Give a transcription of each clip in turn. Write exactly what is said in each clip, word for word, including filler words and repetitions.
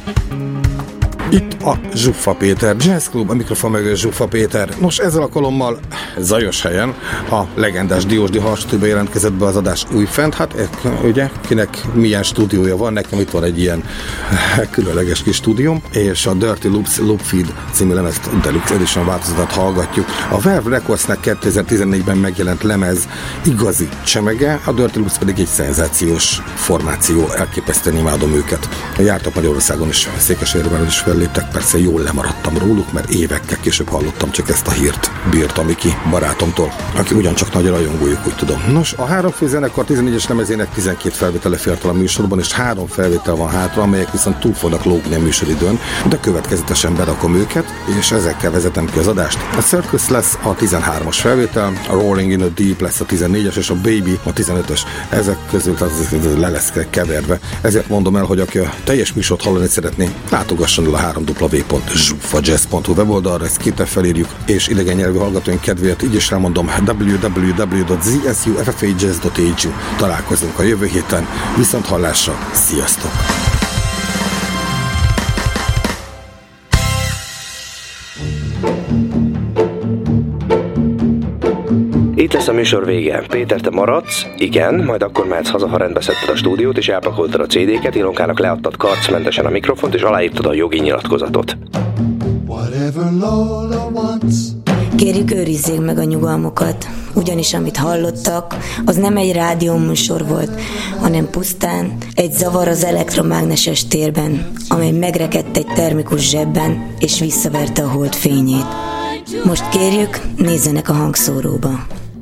Itt a Zsuffa Péter Jazz Club, a mikrofon mögött Zsuffa Péter. Nos, ezzel alkalommal zajos helyen a legendás Diósdi Hallstúdióba jelentkezett be az adás újfent. Hát ugye, kinek milyen stúdiója van, nekem itt van egy ilyen különleges kis stúdióm, és a Dirty Loops Loop Feed című lemezt Deluxe Edition változatát hallgatjuk. A Verve Recordsnak kétezer-tizennégyben megjelent lemez igazi csemege, a Dirty Loops pedig egy szenzációs formáció, elképesztően imádom őket. Jártak Magyarországon is, Székesfehérváron is felléptek, persze jól lemaradtam róluk, mert évekkel később hallottam csak ezt a hírt Bírta Miki barátomtól, aki ugyancsak nagy rajongójuk, úgy tudom. Nos, a Háromfő zenekar tizennégyes lemezének tizenkét felvétele fért el a műsorban, és három felvétel van hátra, amelyek viszont túl fognak lógni a műsoridőn, de következetesen berakom őket, és ezekkel vezetem ki az adást. A Circus lesz a tizenhármas felvétel, a Rolling in the Deep lesz a tizennégyes, és a Baby a tizenötös. Ezek közül le lesz keverve. Ezért mondom el, hogy aki a teljes műsort hallani szeretné, látogasson el a három w pont zsuffajazz pont hu weboldalra, ezt képen felírjuk, és idegen nyelvű hallgatóink kedvéért így is elmondom, double-u double-u double-u pont zsufffjazz pont e u. Találkozunk a jövő héten, viszont hallásra, sziasztok! Itt lesz a műsor vége. Péter, te maradsz? Igen, majd akkor mehetsz haza, ha rendbe szedted a stúdiót, és elpakoltad a cé dé-ket, Ilonkának leadtad karcmentesen a mikrofont, és aláírtad a jogi nyilatkozatot. Kérjük, őrizzék meg a nyugalmukat, ugyanis amit hallottak, az nem egy rádióműsor volt, hanem pusztán egy zavar az elektromágneses térben, amely megrekedt egy termikus zsebben, és visszaverte a hold fényét. Most kérjük, nézzenek a hangszóróba.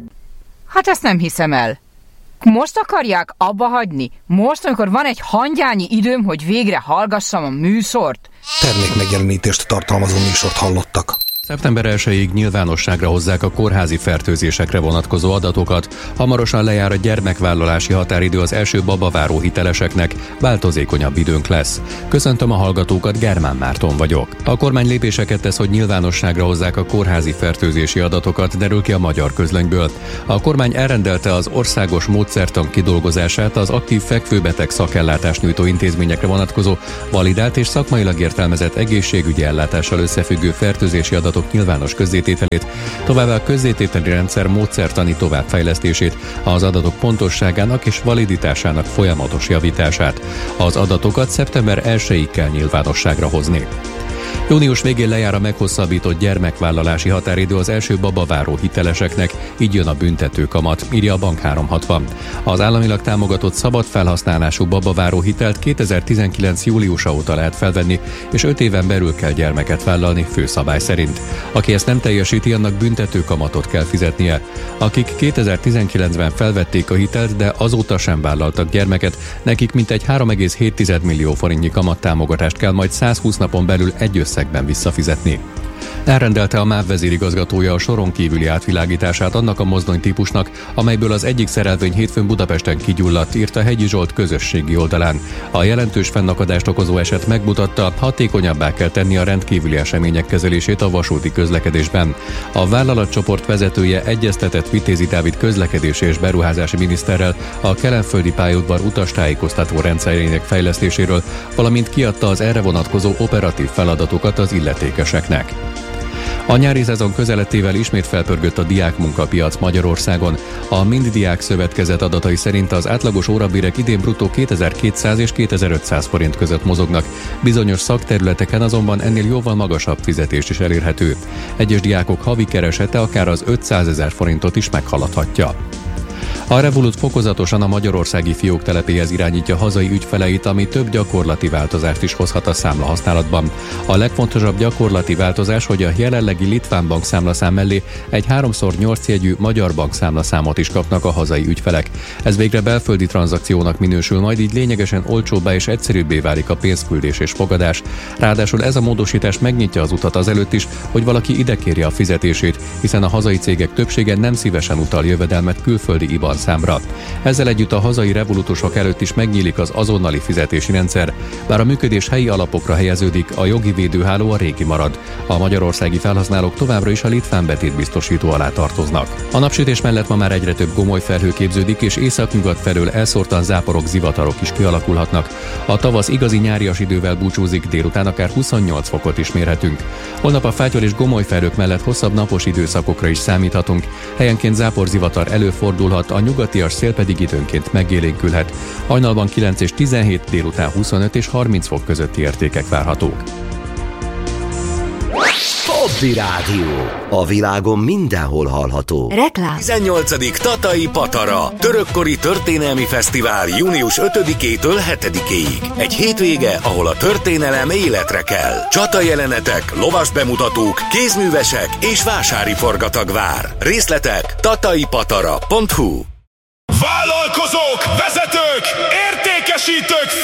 Hát ezt nem hiszem el. Most akarják abba hagyni? Most, amikor van egy hangyányi időm, hogy végre hallgassam a műsort? Termékmegjelenítést tartalmazó műsort hallottak. szeptember elsejéig nyilvánosságra hozzák a kórházi fertőzésekre vonatkozó adatokat. Hamarosan lejár a gyermekvállalási határidő az első babaváró hiteleseknek, változékonyabb időnk lesz. Köszöntöm a hallgatókat, Germán Márton vagyok. A kormány lépéseket tesz, hogy nyilvánosságra hozzák a kórházi fertőzési adatokat, derül ki a Magyar Közlönyből. A kormány elrendelte az országos módszertan kidolgozását az aktív fekvőbeteg szakellátást nyújtó intézményekre vonatkozó, validált és szakmailag értelmezett egészségügyi ellátással összefüggő fertőzési adatok nyilvános közzétételét, továbbá a közzétételi rendszer módszertani továbbfejlesztését, az adatok pontosságának és validitásának folyamatos javítását. Az adatokat szeptember elsejéig kell nyilvánosságra hozni. Június végén lejár a meghosszabbított gyermekvállalási határidő az első babaváró hiteleseknek, így jön a büntető kamat, írja a Bank háromszázhatvan. Az államilag támogatott szabad felhasználású babaváró hitelt kétezer-tizenkilenc júliusa óta lehet felvenni, és öt éven belül kell gyermeket vállalni főszabály szerint. Aki ezt nem teljesíti, annak büntető kamatot kell fizetnie. Akik kétezer-tizenkilencben felvették a hitelt, de azóta sem vállaltak gyermeket, nekik mintegy három egész hét millió forintnyi kamattámogatást kell majd százhúsz napon belül egy összegben visszafizetni. Elrendelte a MÁV vezérigazgatója a soron kívüli átvilágítását annak a mozdonytípusnak, amelyből az egyik szerelvény hétfőn Budapesten kigyulladt, írta Hegyi Zsolt közösségi oldalán. A jelentős fennakadást okozó eset megmutatta, hatékonyabbá kell tenni a rendkívüli események kezelését a vasúti közlekedésben. A vállalatcsoport vezetője egyeztetett Vitézi Dávid közlekedési és beruházási miniszterrel a kelenföldi pályaudvar utastájékoztató rendszerének fejlesztéséről, valamint kiadta az erre vonatkozó operatív feladatokat az illetékeseknek. A nyári szezon közelettével ismét felpörgött a diákmunkapiac Magyarországon. A Mind Diák Szövetkezet adatai szerint az átlagos órabérek idén bruttó kétezer-kétszáz és kétezer-ötszáz forint között mozognak. Bizonyos szakterületeken azonban ennél jóval magasabb fizetés is elérhető. Egyes diákok havi keresete akár az ötszázezer forintot is meghaladhatja. A Revolut fokozatosan a magyarországi fiók telepéhez irányítja hazai ügyfeleit, ami több gyakorlati változást is hozhat a számlahasználatban. A legfontosabb gyakorlati változás, hogy a jelenlegi litván bankszámlaszám mellé egy háromszor nyolc jegyű magyar bankszámlaszámot is kapnak a hazai ügyfelek. Ez végre belföldi tranzakciónak minősül, majd így lényegesen olcsóbbá és egyszerűbbé válik a pénzküldés és fogadás. Ráadásul ez a módosítás megnyitja az utat azelőtt is, hogy valaki ide kérje a fizetését, hiszen a hazai cégek többsége nem szívesen utal jövedelmet külföldi i bé á en számra. Ezzel együtt a hazai revolutusok előtt is megnyílik az azonnali fizetési rendszer. Bár a működés helyi alapokra helyeződik, a jogi védőháló a régi marad. A magyarországi felhasználók továbbra is a litván betétbiztosító alá tartoznak. A napsütés mellett ma már egyre több gomoly felhő képződik, és északnyugat felől elszórtan záporok, zivatarok is kialakulhatnak. A tavasz igazi nyárias idővel búcsúzik, délután akár huszonnyolc fokot is mérhetünk. Holnap a fátyol és gomoly felhők mellett hosszabb napos időszakokra is számíthatunk. Helyenként záporzivatar előfordulhat, a nyugatias szél pedig időnként megélénkülhet. Hajnalban kilenc és tizenhét, délután huszonöt és harminc fok közötti értékek várhatók. Hobby Rádió. A világon mindenhol hallható. Reklám. tizennyolcadik Tatai Patara. Törökkori történelmi fesztivál június ötödikétől hetedikéig. Egy hétvége, ahol a történelem életre kell. Csatajelenetek, lovas bemutatók, kézművesek és vásári forgatag vár. Részletek tataipatara pont hu. Vállalkozók, vezetők, értékesítők,